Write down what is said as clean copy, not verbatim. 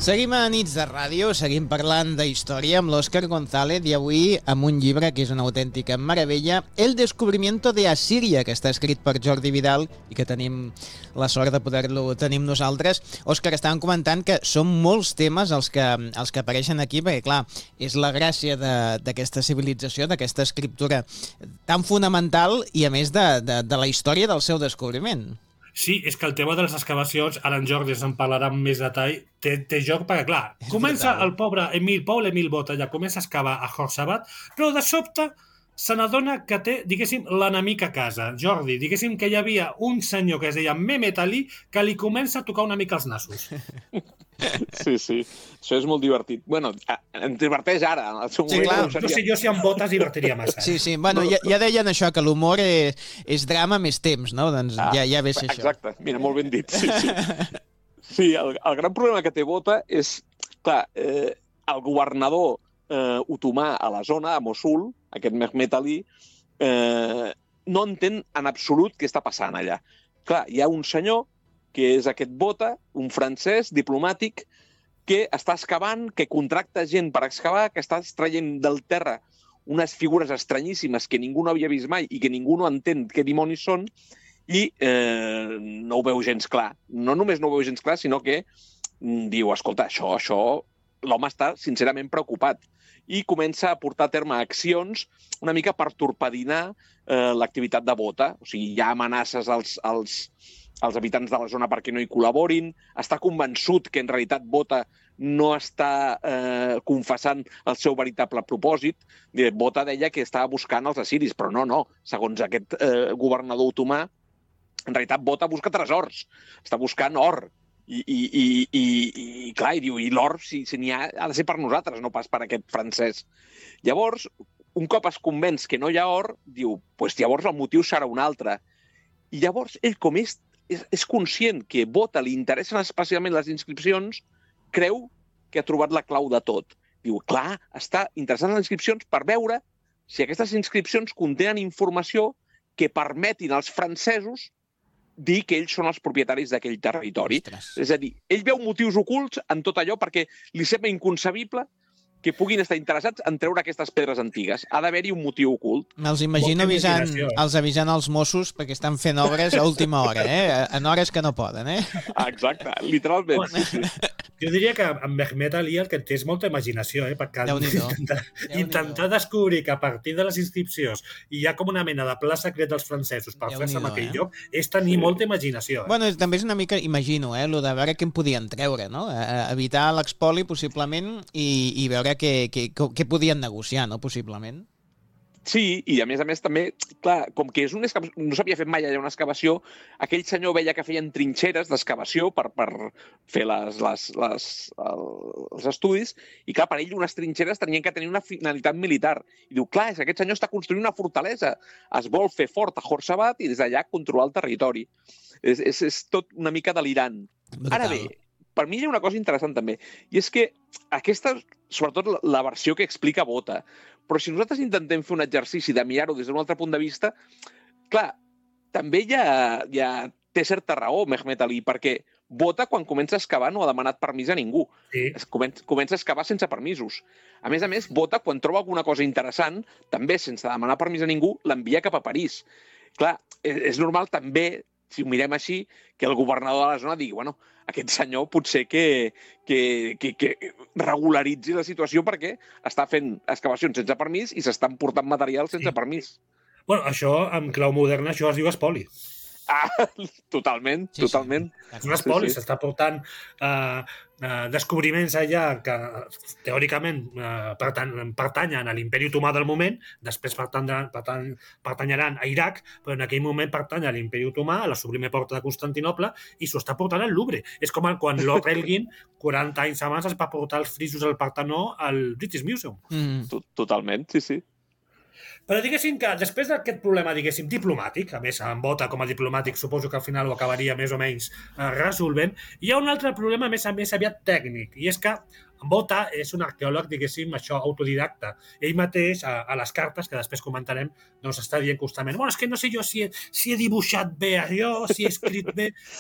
Seguim a Nits de Ràdio, seguim parlant d'història amb l'Òscar González i avui amb un llibre que és una autèntica meravella, El descubrimiento de Asiria, que està escrit per Jordi Vidal i que tenim la sort de poder-lo tenir amb nosaltres. Òscar, estàvem comentant que són molts temes els que apareixen aquí, perquè clar, és la gràcia d'aquesta civilització, d'aquesta escriptura tan fonamental i a més de la història del seu descobriment. Sí, és que el tema de les excavacions, ara en Jordi se'n parlarà amb més detall, té joc perquè, clar, comença el pobre Paul Emil Botta, ja comença a excavar a Horsabat, però de sobte se n'adona que té, diguéssim, l'enemic a casa. Jordi, diguéssim que hi havia un senyor que es deia Mehmet Ali que li comença a tocar una mica els nassos. Sí. Això és molt divertit. Bueno, em diverteix ara. Sí, clar. No sé jo si amb Botta es divertiria massa. Sí. Bueno, ja deien això, que l'humor és drama més temps, no? Doncs ja ve ser això. Exacte. Mira, molt ben dit. Sí, el gran problema que té Botta és, clar, el governador otomà a la zona, a Mosul, aquest Mehmet Ali, no entén en absolut què està passant allà. Clar, hi ha un senyor que és aquest Botta, un francès diplomàtic, que està excavant, que contracta gent per excavar, que està traient del terra unes figures estranyíssimes que ningú no havia vist mai i que ningú no entén què dimonis són, i no ho veu gens clar. No només no ho veu gens clar, sinó que diu, escolta, això l'home està sincerament preocupat i comença a portar a terme accions una mica per torpedinar l'activitat de Botta. O sigui, hi ha amenaces als habitants de la zona perquè no hi col·laborin, està convençut que en realitat Botta no està confessant el seu veritable propòsit. Botta deia que estava buscant els assiris, però no. Segons aquest governador otomà, en realitat Botta busca tresors, està buscant or. I clar, diu, i l'or, si n'hi ha de ser per nosaltres, no pas per aquest francès. Llavors, un cop es convenç que no hi ha or, diu, doncs llavors el motiu serà un altre. I llavors, ell, com és conscient que Botta li interessen especialment les inscripcions, creu que ha trobat la clau de tot. Diu, clar, està interessant en les inscripcions per veure si aquestes inscripcions contenen informació que permetin als francesos dir que ells són els propietaris d'aquell territori. Ostres. És a dir, ell veu motius ocults en tot allò perquè li sembla inconcebible que puguin estar interessats en treure aquestes pedres antigues. Ha d'haver-hi un motiu ocult. Me'ls imagino avisant els Mossos perquè estan fent obres a última hora, en hores que no poden, Exacte, literalment. Sí. Jo diria que amb Mehmet Ali el que té és molta imaginació, perquè intentar descobrir que a partir de les inscripcions hi ha com una mena de pla secret dels francesos per fer-se en aquell lloc és tenir molta imaginació. Bueno, també és una mica, imagino, lo de veure què en podien treure, no? Evitar l'expoli, possiblement, i veure què podien negociar, no? Possiblement. Sí, i a més també, clar, com que no s'havia fet mai allà una excavació, aquell senyor veia que feien trinxeres d'excavació per fer els estudis, i clar, per ell unes trinxeres tenien que tenir una finalitat militar. I diu, clar, aquest senyor està construint una fortalesa, es vol fer fort a Horsabat i des d'allà controlar el territori. És tot una mica delirant. Ara bé, per mi hi ha una cosa interessant també, i és que aquesta, sobretot la versió que explica Botta, però si nosaltres intentem fer un exercici de mirar-ho des d'un altre punt de vista, clar, també ja té certa raó Mehmet Ali, perquè Botta, quan comença a excavar, no ha demanat permís a ningú. Sí. Comença a excavar sense permisos. A més, Botta, quan troba alguna cosa interessant, també sense demanar permís a ningú, l'envia cap a París. Clar, és normal també, si ho mirem així, que el governador de la zona digui, bueno, aquest senyor potser que regularitzi la situació perquè està fent excavacions sense permís i s'estan portant material sense permís. Bueno, això, en clau moderna, això es diu espoli. Totalment. És un espoli, s'està portant descobriments allà que teòricament pertanyen a l'imperi otomà del moment, després pertanyeran a Iraq, però en aquell moment pertany a l'imperi otomà, a la Sublime Porta de Constantinoble, i s'ho està portant al Louvre. És com quan Lord Elgin, 40 anys abans, es va portar els frisos al Partenó al British Museum. Totalment, sí. Però diguéssim que després d'aquest problema, diguéssim, diplomàtic, a més, en Botta com a diplomàtic suposo que al final ho acabaria més o menys resolvent, hi ha un altre problema més aviat tècnic, i és que Botta és un arqueòleg, diguéssim, això, autodidacta. Ell mateix, a les cartes, que després comentarem, doncs està dient constantment, bueno, és que no sé jo si he dibuixat bé allò, si he escrit bé,